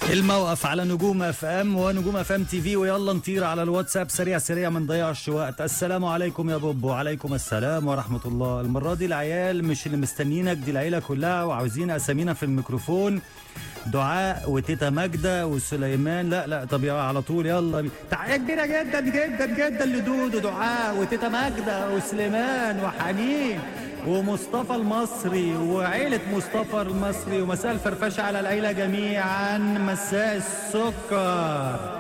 الموقف على نجوم اف ام ونجوم اف ام تي في، ويلا نطير على الواتساب سريع سريع ما نضيعش وقت. السلام عليكم يا بوب. وعليكم السلام ورحمه الله. المره دي العيال مش اللي مستنينك، دي العيله كلها وعاوزين اسامينا في الميكروفون. دعاء وتيتا ماجده وسليمان. لا طب يا على طول يلا تحيه كبيره جدا جدا جدا لدود ودعاء وتيتا ماجده وسليمان وحنين ومصطفى المصري وعيلة مصطفى المصري، ومساء الفرفشة على العيلة جميعا. مساء السكر.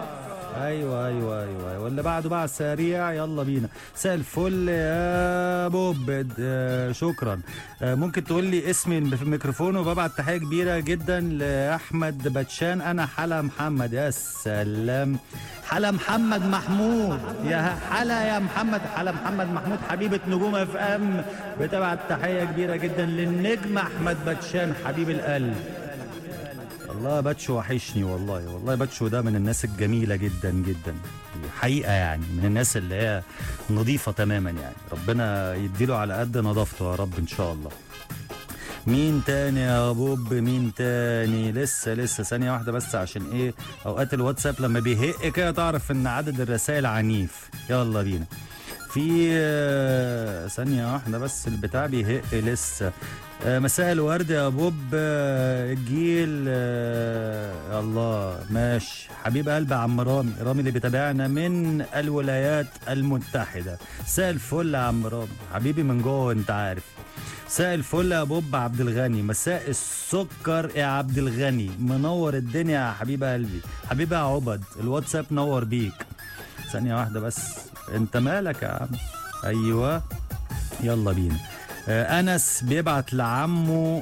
ايوه واللي بعده بقى سريع يلا بينا. مساء الفل يا بوب. شكرا. ممكن تقول لي اسمي في الميكروفون؟ وببعت تحيه كبيره جدا لاحمد باتشان. انا حلا محمد. يا سلام، حلا محمد محمود. يا حلا يا محمد، حلا محمد محمود حبيبه نجوم اف ام. بتبعت تحيه كبيره جدا للنجم احمد باتشان حبيب القلب. والله باتشو وحشني، والله باتشو ده من الناس الجميلة جدا جدا حقيقة، يعني من الناس اللي هي نظيفة تماما، يعني ربنا يديله على قد نظافته يا رب ان شاء الله. مين تاني يا بوب؟ مين تاني؟ لسه ثانية واحدة بس، عشان ايه اوقات الواتساب لما بيهق كده تعرف ان عدد الرسائل عنيف. يلا بينا. في ثانية واحدة بس البتاع بيهق لسه. مساء الورد يا بوب. الجيل الله ماشي. حبيب قلب عم رامي اللي بيتابعنا من الولايات المتحدة. مساء الفل يا عم رامي حبيبي من جوه انت عارف. مساء الفل يا بوب عبد الغني. مساء السكر يا عبد الغني، منور الدنيا يا حبيب قلبي. حبيبي يا عبد الواتساب نور بيك. ثانية واحدة بس، انت مالك يا عم؟ ايوه يلا بينا. انس بيبعت لعمه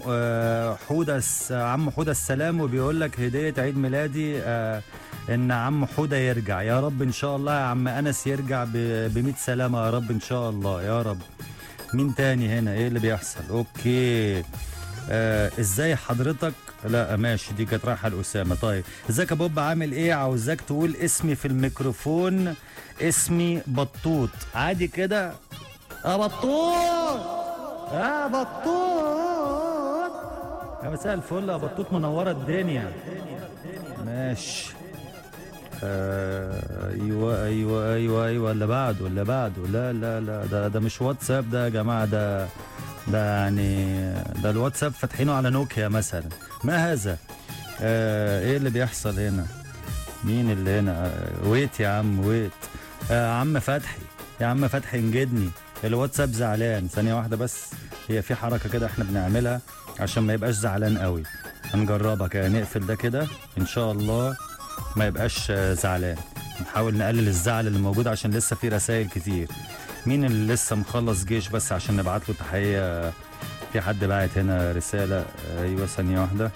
عمه حوده السلام، وبيقول لك هديه عيد ميلادي ان عم حوده يرجع يا رب ان شاء الله. يا عم انس يرجع ب100 سلامه يا رب ان شاء الله يا رب. مين تاني هنا؟ ايه اللي بيحصل؟ اوكي. ازاي حضرتك؟ لا ماشي، دي كانت رايحه لاسامه. طيب ازيك يا بوب عامل ايه؟ عاوزاك تقول اسمي في الميكروفون. اسمي بطوط عادي كده. بطوط يا بطوط. يا مساء الفل يا بطوط، منوره الدنيا. ماشي. ايوه اللي بعده لا ده مش واتساب ده يا جماعه، ده يعني ده الواتساب فاتحينه على نوكيا مثلا. ما هذا؟ ايه اللي بيحصل هنا؟ مين اللي هنا؟ ويت يا عم ويت. عم فتحي، يا عم فتحي انجدني، الواتساب زعلان. ثانية واحدة بس، هي في حركة كده احنا بنعملها عشان ما يبقاش زعلان قوي. هنجربها كده، نقفل ده كده ان شاء الله ما يبقاش زعلان. نحاول نقلل الزعل اللي موجود عشان لسه في رسائل كتير. مين اللي لسه مخلص جيش بس عشان نبعت له تحية؟ في حد باعت هنا رسالة. ايوه ثانية واحدة.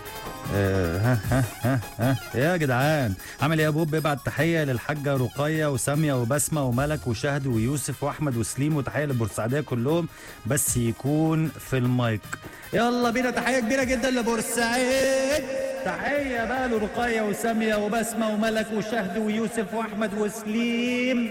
يا جدعان عامل ايه يا بوب؟ بيبعت تحيه للحاجه رقيه وساميه وبسمه وملك وشهد ويوسف واحمد وسليم، وتحيه للبورسعيديه كلهم بس يكون في المايك. يلا بينا تحيه كبيره جدا لبورسعيد. تحيه بقى لرقيه وساميه وبسمه وملك وشهد ويوسف واحمد وسليم.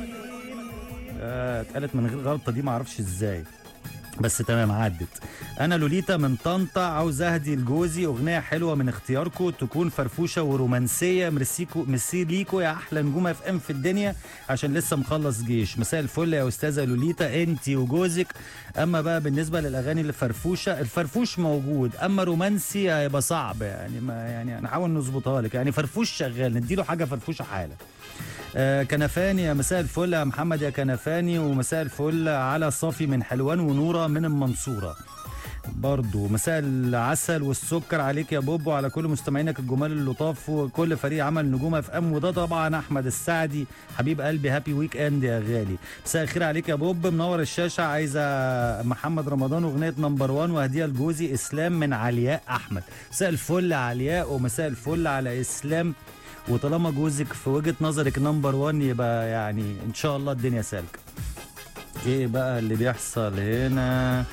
اتقالت من غير غلطه دي، معرفش ازاي بس تمام عدت. انا لوليتا من طنطا، عاوز اهدي لجوزي اغنيه حلوه من اختياركم، تكون فرفوشه ورومانسيه. ميرسي ليكو يا احلى نجوم اف ام في الدنيا، عشان لسه مخلص جيش. مساء الفل يا استاذه لوليتا انتي وجوزك. اما بقى بالنسبه للاغاني اللي فرفوشه، الفرفوش موجود، اما رومانسي هيبقى صعب يعني، ما يعني هنحاول نظبطها لك. يعني فرفوش شغال، نديله حاجه فرفوشه حاله. كنفاني، يا مساء الفل يا محمد يا كنفاني. ومساء الفل على صافي من حلوان ونورة من المنصورة برضو. مساء العسل والسكر عليك يا بوب وعلى كل مستمعينك الجمال اللطاف وكل فريق عمل نجوم اف ام، وده طبعا احمد السعدي حبيب قلبي. هابي ويك اند يا غالي. مساء الخير عليك يا بوب منور الشاشه. عايزه محمد رمضان اغنيه نمبر 1 وهديه لجوزي اسلام من علياء احمد. مساء الفل علياء ومساء الفل على اسلام. وطالما جوزك في وجهة نظرك نمبر 1 يبقى يعني ان شاء الله الدنيا سالكه. ايه بقى اللي بيحصل هنا؟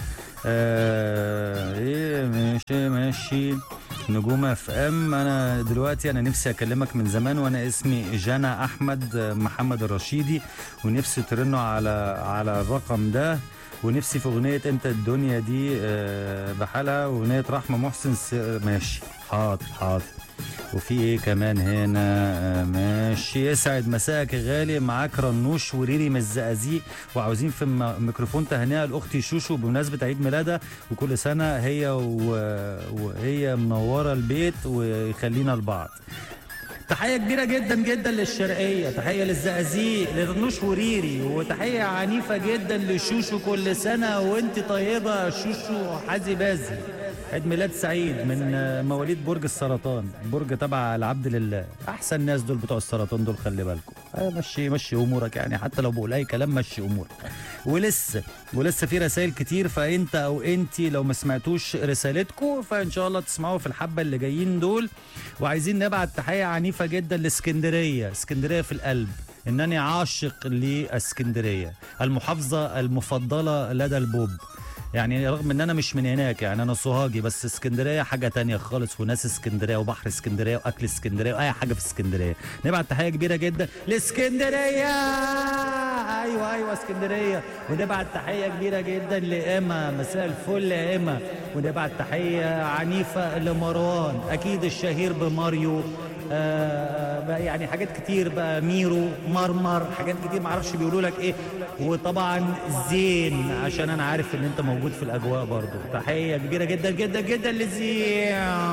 ايه ماشي نجوم اف ام. انا دلوقتي نفسي اكلمك من زمان، وانا اسمي جانا احمد محمد الرشيدي، ونفسي ترنوا على الرقم ده، ونفسي في اغنيه انت الدنيا دي بحالها، واغنيه رحمه محسن. ماشي حاضر وفي ايه كمان هنا؟ ماشي. يسعد مساك يا غالي، معاك رنوش وريري من الزقازيق، وعاوزين في ميكروفون تهنئه لاختي شوشو بمناسبه عيد ميلادها، وكل سنه هي وهي منوره البيت ويخلينا لبعض. تحية كبيرة جدا جدا للشرقية، تحية للزقازيق لرنوش وريري، وتحية عنيفة جدا لشوشو، كل سنة وانت طيبة شوشو حازي بازي. عيد ميلاد سعيد من مواليد برج السرطان، برج تبع العبد لله. احسن ناس دول بتوع السرطان دول، خلي بالكم. مشي امورك يعني، حتى لو بقول اي كلام مشي امورك. ولسه في رسائل كتير، فانت او انت لو ما سمعتوش رسالتكم فان شاء الله تسمعوا في الحبه اللي جايين دول. وعايزين نبعت تحيه عنيفه جدا لاسكندريه، اسكندريه في القلب. انني عاشق لاسكندريه، المحافظه المفضله لدى البوب. يعني رغم ان انا مش من هناك، يعني انا صهاجي، بس اسكندريه حاجه تانية خالص، وناس اسكندريه وبحر اسكندريه واكل اسكندريه واي حاجه في اسكندريه. نبعت تحيه كبيره جدا لاسكندريه. ايوه اسكندريه. ونبعت تحيه كبيره جدا لاما، مساء الفل يا اما. ونبعت تحيه عنيفه لمروان، اكيد الشهير بماريو. بقى يعني حاجات كتير بقى، ميرو، مرمر، حاجات كتير معرفش بيقولوا لك ايه. وطبعا زين، عشان انا عارف ان انت موجود في الاجواء برضو. تحيه كبيره جدا جدا جدا لزين.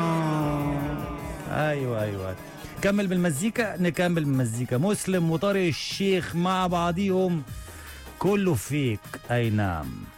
ايوه. نكمل بالمزيكا. مسلم وطارق الشيخ مع بعضيهم، كله فيك. اي نعم.